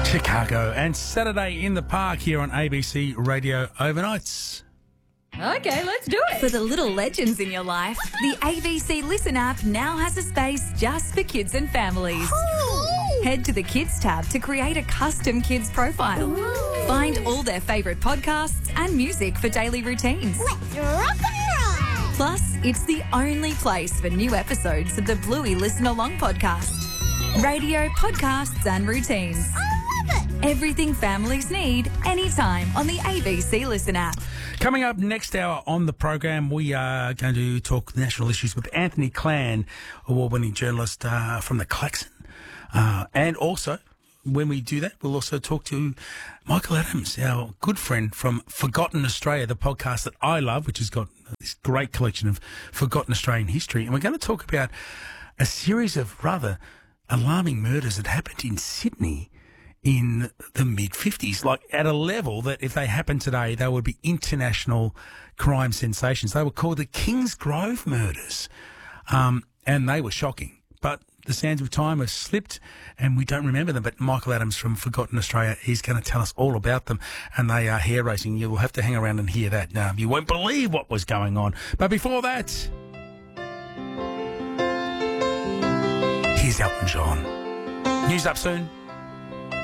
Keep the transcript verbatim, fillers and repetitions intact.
Chicago and Saturday in the Park here on A B C Radio Overnights. Okay, let's do it. For the little legends in your life, the A B C Listen app now has a space just for kids and families. Ooh. Head to the Kids tab to create a custom kids profile. Ooh. Find all their favourite podcasts and music for daily routines. Let's rock and roll. Plus, it's the only place for new episodes of the Bluey Listen Along podcast. Radio, podcasts and routines. I love it. Everything families need, anytime on the A B C Listen app. Coming up next hour on the program, we are going to talk national issues with Anthony Clan, award-winning journalist uh, from the Klaxon. Uh, and also, when we do that, we'll also talk to Michael Adams, our good friend from Forgotten Australia, the podcast that I love, which has got this great collection of forgotten Australian history. And we're going to talk about a series of rather alarming murders that happened in Sydney in the mid-fifties, like at a level that if they happened today, they would be international crime sensations. They were called the Kingsgrove murders, um, and they were shocking. But the sands of time have slipped, and we don't remember them. But Michael Adams from Forgotten Australia, he's going to tell us all about them, and they are hair-raising. You'll have to hang around and hear that. Um, you won't believe what was going on. But before that, here's Elton John. News up soon.